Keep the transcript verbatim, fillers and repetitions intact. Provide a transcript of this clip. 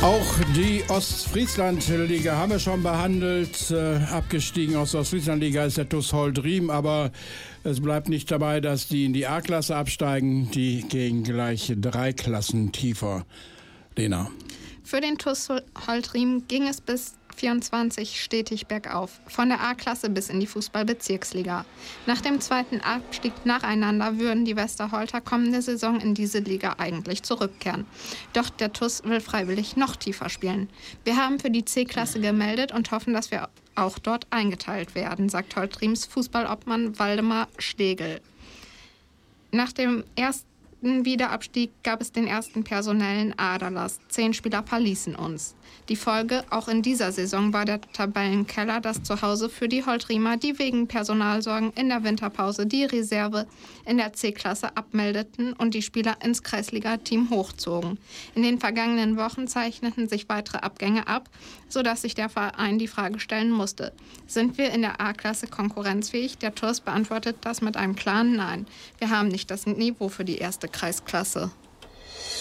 Auch die Ostfriesland-Liga haben wir schon behandelt. Äh, abgestiegen aus der Ostfriesland-Liga ist der T U S Holt-Riem, aber es bleibt nicht dabei, dass die in die A-Klasse absteigen. Die gehen gleich drei Klassen tiefer. Lena. Für den T U S Holt-Riem ging es bis vierundzwanzig stetig bergauf, von der A-Klasse bis in die Fußball-Bezirksliga. Nach dem zweiten Abstieg nacheinander würden die Westerholter kommende Saison in diese Liga eigentlich zurückkehren. Doch der T U S will freiwillig noch tiefer spielen. Wir haben für die C-Klasse gemeldet und hoffen, dass wir auch dort eingeteilt werden, sagt Holt-Riems Fußballobmann Waldemar Stegel. Nach dem ersten Wiederabstieg gab es den ersten personellen Aderlass. Zehn Spieler verließen uns. Die Folge auch in dieser Saison war der Tabellenkeller, das Zuhause für die Holt-Riemer, die wegen Personalsorgen in der Winterpause die Reserve in der C-Klasse abmeldeten und die Spieler ins Kreisliga-Team hochzogen. In den vergangenen Wochen zeichneten sich weitere Abgänge ab, sodass sich der Verein die Frage stellen musste: Sind wir in der A-Klasse konkurrenzfähig? Der T U S beantwortet das mit einem klaren Nein. Wir haben nicht das Niveau für die erste Kreisklasse.